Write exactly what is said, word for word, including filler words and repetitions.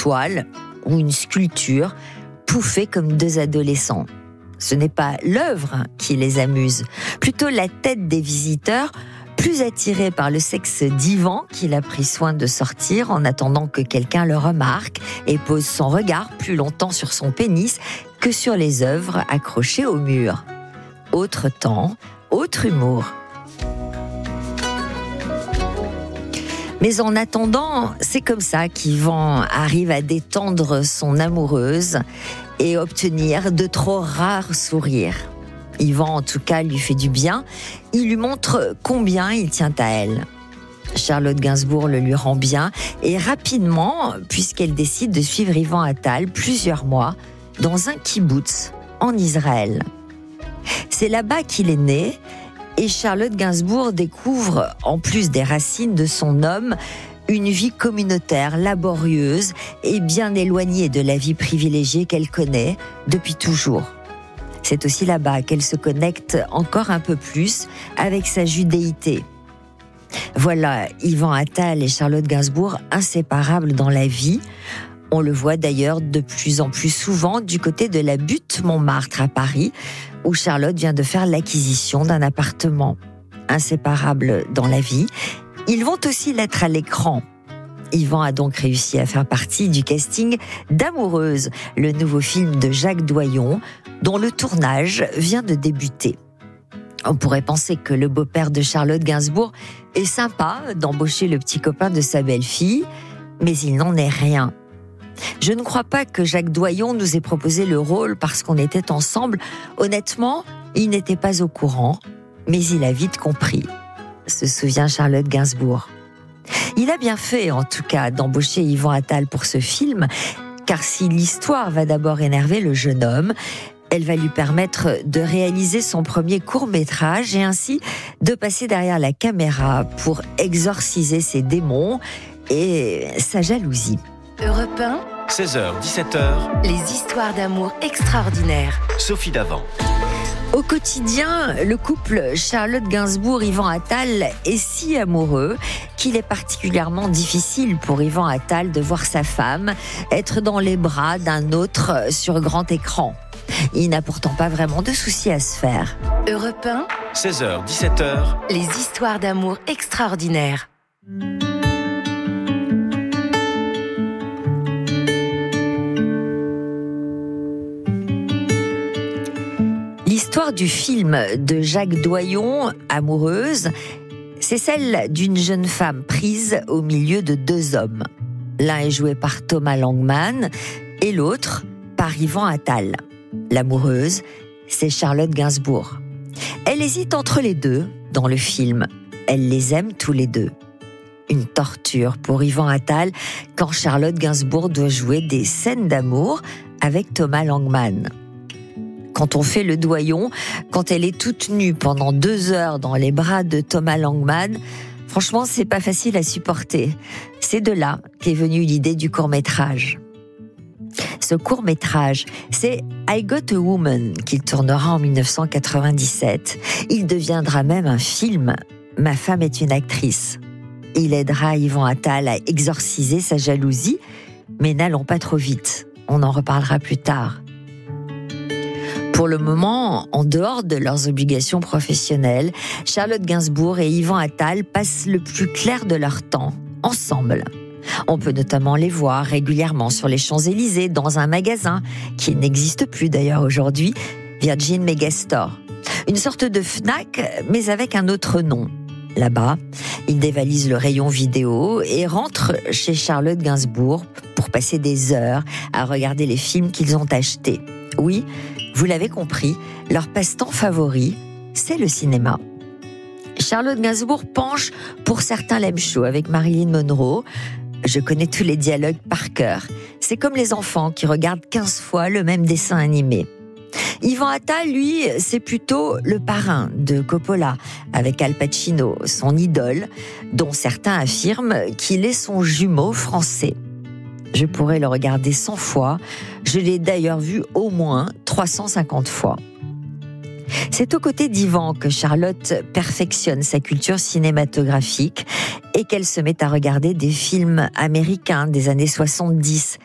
toile ou une sculpture, pouffés comme deux adolescents. Ce n'est pas l'œuvre qui les amuse, plutôt la tête des visiteurs, plus attirés par le sexe d'Ivan qu'il a pris soin de sortir en attendant que quelqu'un le remarque et pose son regard plus longtemps sur son pénis que sur les œuvres accrochées au mur. Autre temps, autre humour. Mais en attendant, c'est comme ça qu'Ivan arrive à détendre son amoureuse et obtenir de trop rares sourires. Ivan, en tout cas, lui fait du bien. Il lui montre combien il tient à elle. Charlotte Gainsbourg le lui rend bien et rapidement, puisqu'elle décide de suivre Ivan Attal plusieurs mois dans un kibboutz en Israël. C'est là-bas qu'il est né et Charlotte Gainsbourg découvre, en plus des racines de son homme, une vie communautaire, laborieuse et bien éloignée de la vie privilégiée qu'elle connaît depuis toujours. C'est aussi là-bas qu'elle se connecte encore un peu plus avec sa judéité. Voilà Ivan Attal et Charlotte Gainsbourg inséparables dans la vie. On le voit d'ailleurs de plus en plus souvent du côté de la butte Montmartre à Paris, où Charlotte vient de faire l'acquisition d'un appartement. Inséparables dans la vie, ils vont aussi l'être à l'écran. Ivan a donc réussi à faire partie du casting d'Amoureuse, le nouveau film de Jacques Doyon, dont le tournage vient de débuter. On pourrait penser que le beau-père de Charlotte Gainsbourg est sympa d'embaucher le petit copain de sa belle-fille, mais il n'en est rien. Je ne crois pas que Jacques Doyon nous ait proposé le rôle parce qu'on était ensemble. Honnêtement, il n'était pas au courant, mais il a vite compris, se souvient Charlotte Gainsbourg. Il a bien fait, en tout cas, d'embaucher Ivan Attal pour ce film, car si l'histoire va d'abord énerver le jeune homme, elle va lui permettre de réaliser son premier court-métrage et ainsi de passer derrière la caméra pour exorciser ses démons et sa jalousie. Europe un, seize heures dix-sept heures, les histoires d'amour extraordinaires. Sophie Davant. Au quotidien, le couple Charlotte Gainsbourg-Ivan Attal est si amoureux qu'il est particulièrement difficile pour Ivan Attal de voir sa femme être dans les bras d'un autre sur grand écran. Il n'a pourtant pas vraiment de soucis à se faire. Europe un, seize heures dix-sept heures, les histoires d'amour extraordinaires. L'histoire du film de Jacques Doyon, Amoureuse, c'est celle d'une jeune femme prise au milieu de deux hommes. L'un est joué par Thomas Langman et l'autre par Ivan Attal. L'amoureuse, c'est Charlotte Gainsbourg. Elle hésite entre les deux dans le film. Elle les aime tous les deux. Une torture pour Ivan Attal quand Charlotte Gainsbourg doit jouer des scènes d'amour avec Thomas Langman. Quand on fait le Doyon, quand elle est toute nue pendant deux heures dans les bras de Thomas Langman, franchement, c'est pas facile à supporter. C'est de là qu'est venue l'idée du court-métrage. Ce court-métrage, c'est I Got a Woman qu'il tournera en dix-neuf cent quatre-vingt-dix-sept. Il deviendra même un film. Ma femme est une actrice. Il aidera Ivan Attal à exorciser sa jalousie, mais n'allons pas trop vite. On en reparlera plus tard. Pour le moment, en dehors de leurs obligations professionnelles, Charlotte Gainsbourg et Ivan Attal passent le plus clair de leur temps, ensemble. On peut notamment les voir régulièrement sur les Champs-Élysées, dans un magasin, qui n'existe plus d'ailleurs aujourd'hui, Virgin Megastore. Une sorte de Fnac, mais avec un autre nom. Là-bas, ils dévalisent le rayon vidéo et rentrent chez Charlotte Gainsbourg pour passer des heures à regarder les films qu'ils ont achetés. Oui, vous l'avez compris, leur passe-temps favori, c'est le cinéma. Charlotte Gainsbourg penche pour certains lame show avec Marilyn Monroe. Je connais tous les dialogues par cœur. C'est comme les enfants qui regardent quinze fois le même dessin animé. Ivan Attal, lui, c'est plutôt le parrain de Coppola, avec Al Pacino, son idole, dont certains affirment qu'il est son jumeau français. Je pourrais le regarder cent fois, je l'ai d'ailleurs vu au moins trois cent cinquante fois. C'est aux côtés d'Ivan que Charlotte perfectionne sa culture cinématographique et qu'elle se met à regarder des films américains des années soixante-dix,